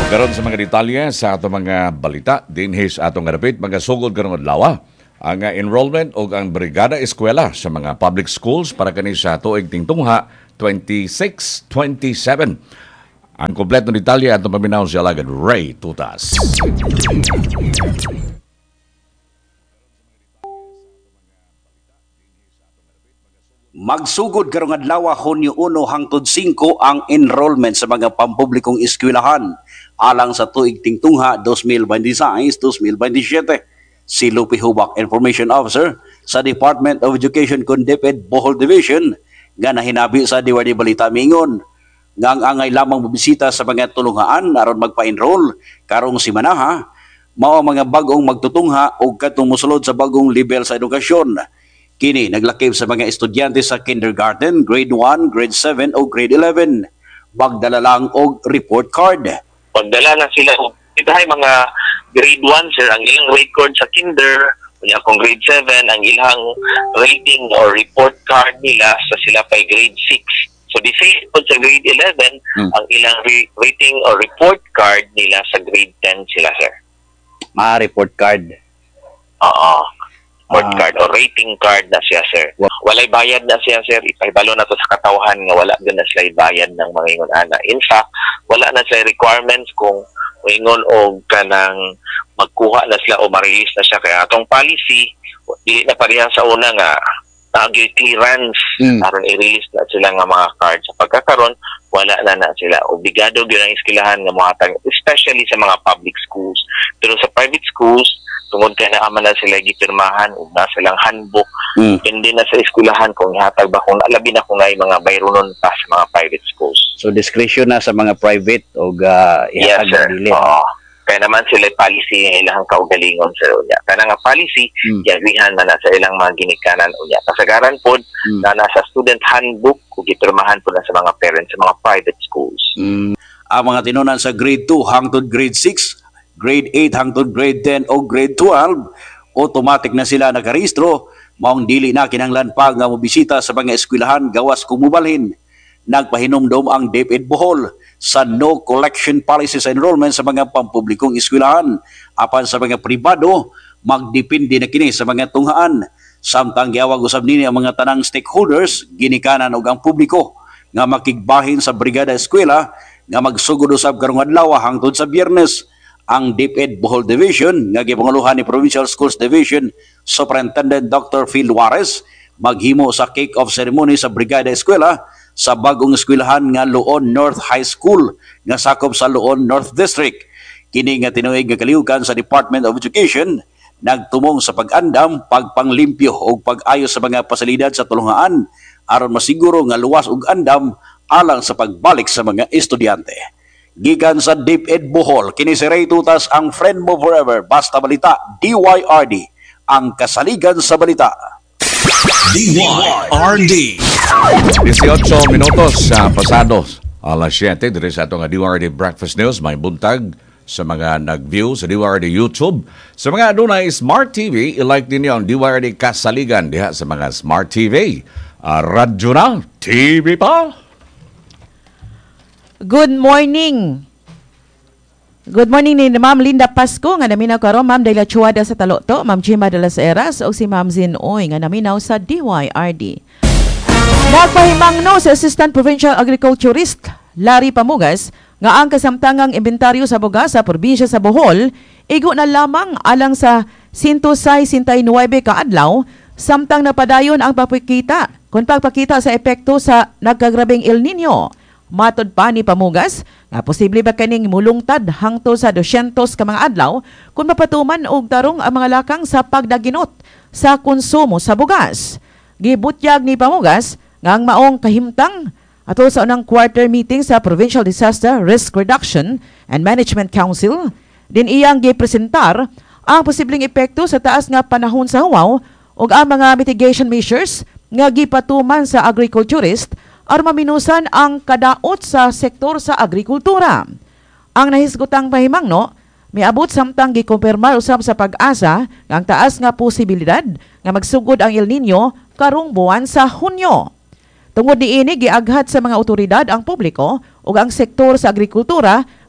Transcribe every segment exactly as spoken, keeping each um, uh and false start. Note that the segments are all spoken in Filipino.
Karon sa mga detalye sa ato mga balita dinhi sa atong garapit mga sugod karong adlaw ang uh, enrollment o ang brigada eskwela sa mga public schools para kani sa tuig tingtungha twenty-six twenty-seven. Ang kompletong detalye atong paminaw si Alagad Ray Tutas. Magsugod karong adlaw Hunyo uno hangtod singko ang enrollment sa mga pampublikong eskwelahan alang sa tuig tingtungha twenty twenty-six twenty twenty-seven. Si Lupi Hubak, Information Officer sa Department of Education kun DepEd Bohol Division, nga nahinabi sa D W D Balita mingon nga ang angay lamang bibisita sa mga tulungaan aron magpa-enroll karong simanaha mao mga bagong magtutungha og kadtong mosulod sa bagong level sa edukasyon. Kini naglakip sa mga estudyante sa kindergarten, grade one, grade seven o grade eleven. Magdala lang og report card. Pagdala na sila og itahay mga grade one sir ang ilang rate card sa kinder, kunya kung grade seven ang ilang rating or report card nila sa sila pa grade six. So the same po sa grade eleven hmm. ang ilang re- rating or report card nila sa grade ten sila sir. Ma report card. Oo. Report card o rating card na siya sir. Walay bayad na siya sir. Ipahibalo na to sa katawhan nga wala din na sila bayad ng mga ingon ana. In fact, wala na sila requirements kung ingon og kanang magkuha na sila o ma-release na siya. Kaya atong policy, dili na pareha sa una nga nag clearance mm. aron i-release na sila nga mga cards. Sa pagkakaroon, wala na na sila. Obligado gyud ang eskwelahan nga mohatag, especially sa mga public schools. Pero sa private schools, tungod kay naaman na sila gipirmahan ug na silang handbook, mm. depende na sa eskwelahan kung ihatag ba kung labi na kung ay mga bayronon pa sa mga private schools. So discretion na sa mga private o uh, ihatag yes, dili. Oo. Kaya naman sila policy ng ilang kaugalingon sa unya. Kaya nga policy, mm. yagihan na, na sa ilang mga ginikanan unya. Kasagaran po mm. na nasa student handbook kung gipirmahan po na sa mga parents sa mga private schools. Mm. Ang mga tinunan sa grade two hangtod grade six, grade eight hangtod grade ten o grade twelve, automatic na sila nakarehistro, maong dili na kinahanglan pa nga mobisita sa mga eskwelahan gawas kumubalhin. Nagpahinomdom ang DepEd Bohol sa no collection policy sa enrollment sa mga pampublikong eskwelahan. Apan sa mga pribado, magdepende na kini sa mga tunghaan. Samtang giawag usab nini ang mga tanang stakeholders, ginikanan ug ang publiko nga makigbahin sa brigada eskwela nga magsugod usab karong adlaw hangtod sa Biyernes. Ang DepEd Bohol Division nga gipanguluhan ni Provincial Schools Division Superintendent Doctor Phil Juarez maghimo sa kick-off ceremony sa brigada eskwela sa bagong eskwelahan nga Luon North High School nga sakop sa Luon North District. Kini nga tinuig nga kalihukan sa Department of Education nagtumong sa pag-andam, pagpanglimpyo o pag-ayos sa mga pasilidad sa tulungaan aron masiguro nga luwas ug andam alang sa pagbalik sa mga estudyante. Gikan sa DepEd Bohol, kini si Ray Tutas, ang friend mo forever. Basta Balita, D Y R D, ang kasaligan sa balita. D Y R D. eighteen minutos sa pasados. Alas siyete, dito sa itong D Y R D Breakfast News. May buntag sa mga nag-view sa D Y R D YouTube. Sa mga adunay Smart T V, i-like din niyo ang D Y R D Kasaligan diha sa mga Smart T V. Uh, radyo na, T V pa. Good morning. Good morning ni Ma'am Linda Pasco nga naminaw karon, Ma'am Dela Chuada sa Taloto, Ma'am Chima de las Heras o si Ma'am Zin Oy nga naminaw sa D Y R D. Nagpahimangno sa Assistant Provincial Agriculturist Larry Pamugas nga ang kasamtangang inventaryo sa bugas sa probinsya sa Bohol igo na lamang alang sa one hundred sixty-nine ka adlaw samtang napadayon ang pagpakita kung pagpakita sa epekto sa nagkagrabeng El Nino. Matod pa ni Pamugas nga posible ba kaning mulungtad hangtod sa two hundred ka mga adlaw kung mapatuman og tarong ang mga lakang sa pagdaginot sa konsumo sa bugas. Gibutyag ni Pamugas nga ang maong kahimtang ato sa unang quarter meeting sa Provincial Disaster Risk Reduction and Management Council din iyang gipresentar ang posibleng epekto sa taas nga panahon sa huwaw ug ang mga mitigation measures nga gipatuman sa agriculturist aron maminusan ang kadaot sa sektor sa agrikultura. Ang nahisgotang pahimangno miabot samtang gikumpirmar usab sa Pag-asa nga ang taas nga posibilidad nga magsugod ang El Nino karong buwan sa Hunyo. Tungod niini giaghat sa mga otoridad ang publiko ug ang sektor sa agrikultura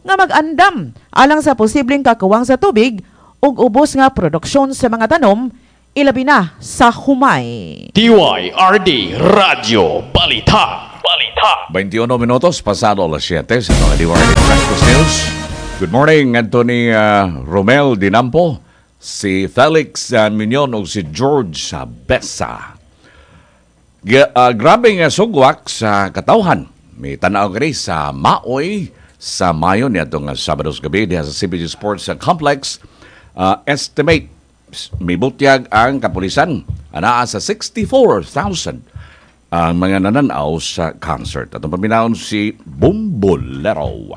nga mag-andam alang sa posibleng kakuwang sa tubig ug ubos nga produksyon sa mga tanom ilabi na sa humay. D Y R D Radio Balita. Balita. twenty-one minutos pasado alas siyete sa mga D Y R D Breakfast News. Good morning, Anthony uh, Romel Dinampo, si Felix uh, Mignon o si George uh, Bessa. G- uh, grabe nga sugwak sa katawhan. May tanaw kani sa Maoy sa Mayo niya itong uh, Sabados gabi diha sa C B G Sports uh, Complex. Uh, estimate, may butyag ang kapulisan. Anaa sa sixty-four thousand ang mga nananaw sa concert. At ang paminahon si Bumbolero.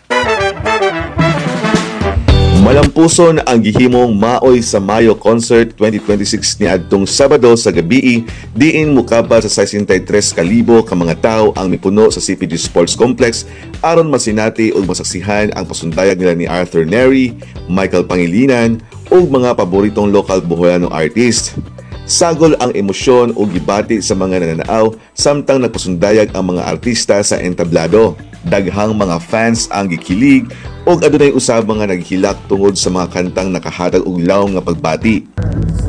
Malampuson ang gihimong Maoy sa Mayo Concert twenty twenty-six ni adtong Sabado sa gabi, diin mukabal sa sixty-three kalibo ka mga tao ang mipuno sa C P G Sports Complex aron masinati ug masaksihan ang pasundayag nila ni Arthur Neri, Michael Pangilinan ug mga paboritong lokal Boholano artist. Sagol ang emosyon o gibati sa mga nananaaw samtang nagpasundayag ang mga artista sa entablado. Daghang mga fans ang gikilig ug adunay usab mga naghilak tungod sa mga kantang nakahatag og lawom nga pagbati.